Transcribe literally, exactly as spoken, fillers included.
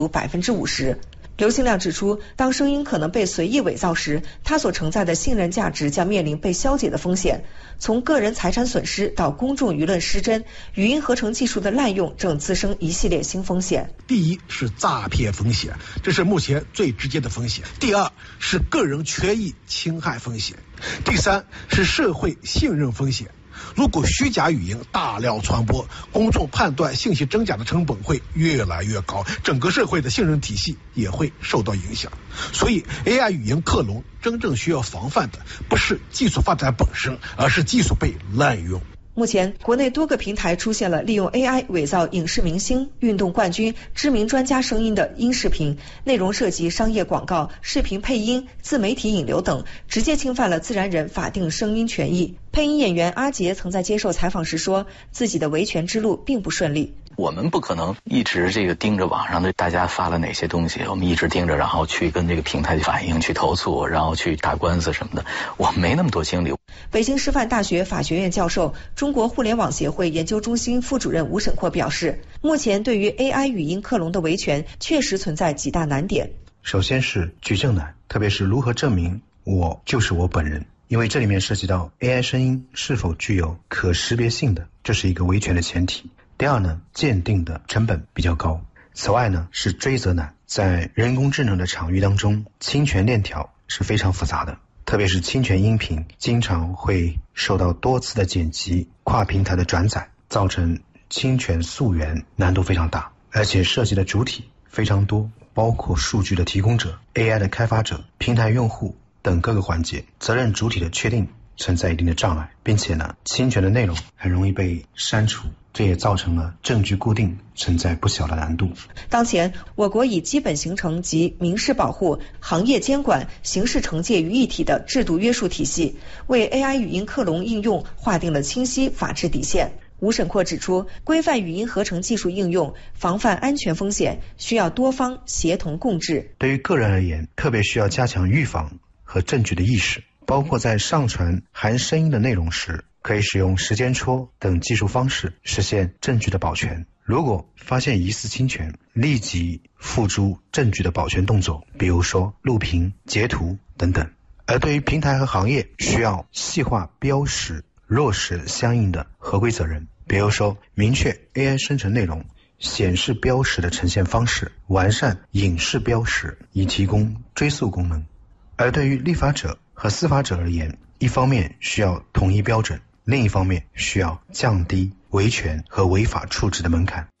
如百分之五十。刘兴亮指出，当声音可能被随意伪造时，它所承载的信任价值将面临被消解的风险。从个人财产损失到公众舆论失真，语音合成技术的滥用正滋生一系列新风险。 第一是诈骗风险，这是目前最直接的风险；第二是个人权益侵害风险；第三是社会信任风险。如果虚假语音大量传播，公众判断信息真假的成本会越来越高，整个社会的信任体系也会受到影响。所以 A I 语音克隆真正需要防范的不是技术发展本身，而是技术被滥用。 目前，国内多个平台出现了利用 A I 伪造影视明星、运动冠军、知名专家声音的音视频，内容涉及商业广告、视频配音、自媒体引流等，直接侵犯了自然人法定声音权益。配音演员阿杰曾在接受采访时说，自己的维权之路并不顺利。 我们不可能一直这个盯着网上的大家发了哪些东西，我们一直盯着，然后去跟这个平台反映、去投诉，然后去打官司什么的，我没那么多精力。 北京师范大学法学院教授、中国互联网协会研究中心副主任吴沈阔表示，目前对于 A I 语音克隆的维权确实存在几大难点。 首先是举证难，特别是如何证明我就是我本人，因为这里面涉及到 A I 声音是否具有可识别性的，这是一个维权的前提。第二呢，鉴定的成本比较高。此外呢，是追责难，在人工智能的场域当中，侵权链条是非常复杂的，特别是侵权音频经常会受到多次的剪辑、跨平台的转载，造成侵权溯源难度非常大，而且涉及的主体非常多，包括数据的提供者、A I 的开发者、平台用户等各个环节，责任主体的确定存在一定的障碍，并且呢，侵权的内容很容易被删除，这也造成了证据固定存在不小的难度。 当前，我国以基本形成及民事保护、行业监管、刑事惩戒于一体的制度约束体系，为 A I 语音克隆应用划定了清晰法治底线。吴沈阔指出，规范语音合成技术应用，防范安全风险，需要多方协同共治。 对于个人而言，特别需要加强预防和证据的意识，包括在上传含声音的内容时，可以使用时间戳等技术方式实现证据的保全。如果发现疑似侵权，立即付诸证据的保全动作，比如说录屏、截图等等。而对于平台和行业，需要细化标识，落实相应的合规责任，比如说明确 A I 生成内容显示标识的呈现方式，完善影视标识，以提供追溯功能。而对于立法者和司法者而言，一方面需要统一标准，另一方面需要降低维权和违法处置的门槛。